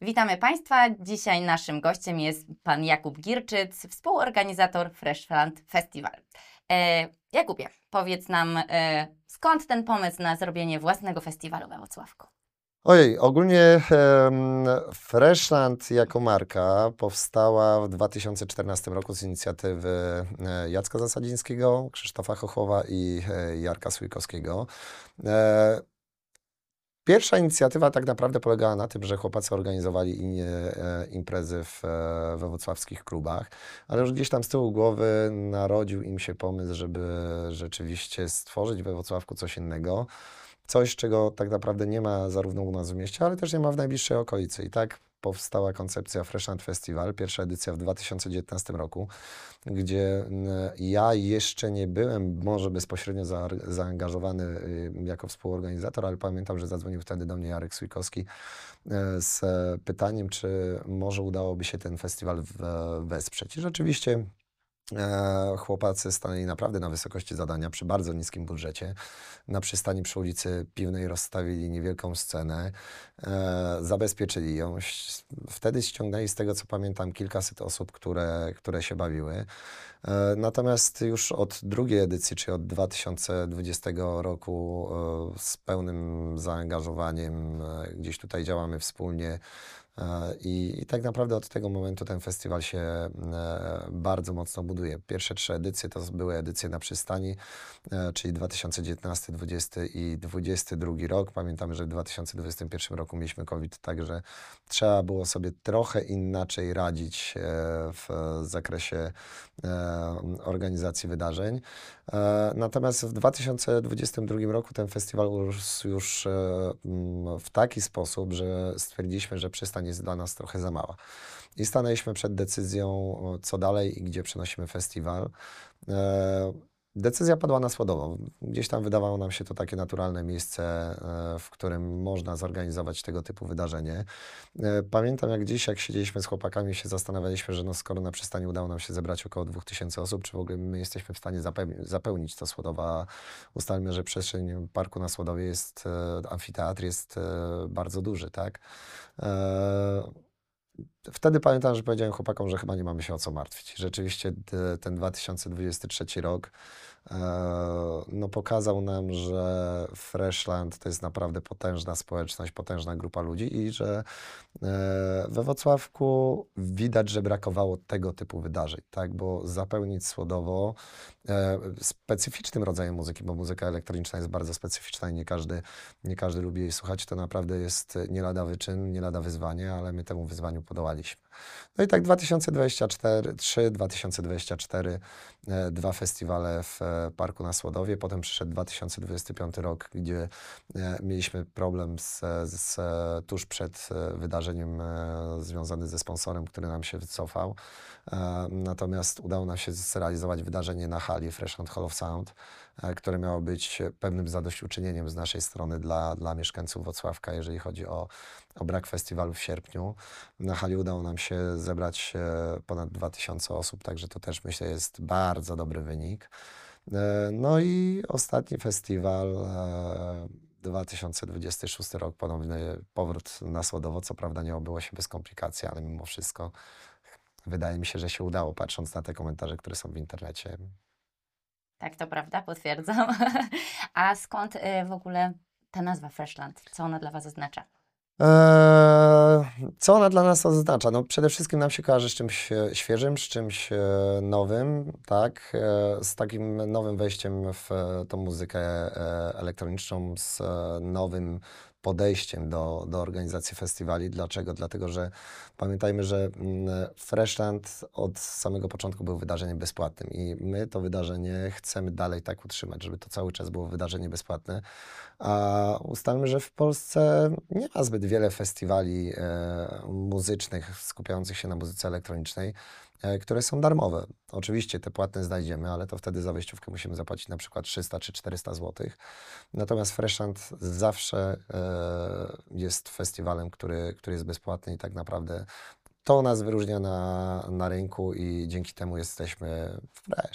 Witamy Państwa. Dzisiaj naszym gościem jest pan Jakub Gierczyc, współorganizator Freshland Festival. Jakubie, powiedz nam, skąd ten pomysł na zrobienie własnego festiwalu we Włocławku? Ojej, ogólnie Freshland jako marka powstała w 2014 roku z inicjatywy Jacka Zasadzińskiego, Krzysztofa Chochowa i Jarka Sujkowskiego. Pierwsza inicjatywa tak naprawdę polegała na tym, że chłopacy organizowali imprezy we wrocławskich klubach, ale już gdzieś tam z tyłu głowy narodził im się pomysł, żeby rzeczywiście stworzyć we Wrocławku coś innego. Coś, czego tak naprawdę nie ma zarówno u nas w mieście, ale też nie ma w najbliższej okolicy. I tak powstała koncepcja Freshland Festival, pierwsza edycja w 2019 roku, gdzie ja jeszcze nie byłem może bezpośrednio zaangażowany jako współorganizator, ale pamiętam, że zadzwonił wtedy do mnie Jarek Sujkowski z pytaniem, czy może udałoby się ten festiwal wesprzeć. I rzeczywiście chłopacy stanęli naprawdę na wysokości zadania przy bardzo niskim budżecie. Na przystani przy ulicy Piwnej rozstawili niewielką scenę, zabezpieczyli ją. Wtedy ściągnęli, z tego co pamiętam, kilkaset osób, które się bawiły. Natomiast już od drugiej edycji, czyli od 2020 roku z pełnym zaangażowaniem gdzieś tutaj działamy wspólnie. I tak naprawdę od tego momentu ten festiwal się bardzo mocno buduje. Pierwsze 3 edycje to były edycje na przystani, czyli 2019, 2020 i 2022 rok. Pamiętamy, że w 2021 roku mieliśmy COVID, także trzeba było sobie trochę inaczej radzić w zakresie organizacji wydarzeń. Natomiast w 2022 roku ten festiwal urósł już w taki sposób, że stwierdziliśmy, że przystań jest dla nas trochę za mała. I stanęliśmy przed decyzją, co dalej i gdzie przenosimy festiwal. Decyzja padła na Słodowo. Gdzieś tam wydawało nam się to takie naturalne miejsce, w którym można zorganizować tego typu wydarzenie. Pamiętam jak dziś, jak siedzieliśmy z chłopakami, się zastanawialiśmy, że no skoro na przystani udało nam się zebrać około 2000 osób, czy w ogóle my jesteśmy w stanie zapełnić to Słodowa. Ustalmy, że przestrzeń parku na Słodowie jest, amfiteatr jest bardzo duży, tak? Wtedy pamiętam, że powiedziałem chłopakom, że chyba nie mamy się o co martwić. Rzeczywiście ten 2023 rok no, pokazał nam, że Freshland to jest naprawdę potężna społeczność, potężna grupa ludzi i że we Wrocławku widać, że brakowało tego typu wydarzeń, tak? Bo zapełnić Słodowo specyficznym rodzajem muzyki, bo muzyka elektroniczna jest bardzo specyficzna i nie każdy lubi jej słuchać, to naprawdę jest nie lada wyczyn, nie lada wyzwanie, ale my temu wyzwaniu podołaliśmy. No i tak 2023-2024 2 festiwale w Parku na Słodowie, potem przyszedł 2025 rok, gdzie mieliśmy problem tuż przed wydarzeniem związany ze sponsorem, który nam się wycofał. Natomiast udało nam się zrealizować wydarzenie na hali Freshland Hall of Sound, które miało być pewnym zadośćuczynieniem z naszej strony dla mieszkańców Wrocławka, jeżeli chodzi o brak festiwalu w sierpniu. Na hali udało nam się zebrać ponad 2000 osób, także to też myślę jest bardzo dobry wynik. No i ostatni festiwal, 2026 rok, ponowny powrót na Słodowo. Co prawda nie obyło się bez komplikacji, ale mimo wszystko wydaje mi się, że się udało, patrząc na te komentarze, które są w internecie. Tak, to prawda, potwierdzam. A skąd w ogóle ta nazwa Freshland? Co ona dla Was oznacza? Co ona dla nas oznacza? No przede wszystkim nam się kojarzy z czymś świeżym, z czymś nowym, tak? Z takim nowym wejściem w tą muzykę elektroniczną, z nowym podejściem do organizacji festiwali. Dlaczego? Dlatego, że pamiętajmy, że Freshland od samego początku był wydarzeniem bezpłatnym i my to wydarzenie chcemy dalej tak utrzymać, żeby to cały czas było wydarzenie bezpłatne. A ustalmy, że w Polsce nie ma zbyt wiele festiwali muzycznych skupiających się na muzyce elektronicznej, które są darmowe. Oczywiście te płatne znajdziemy, ale to wtedy za wejściówkę musimy zapłacić na przykład 300 czy 400 zł. Natomiast Freshland zawsze jest festiwalem, który jest bezpłatny i tak naprawdę to nas wyróżnia na rynku i dzięki temu jesteśmy fresh.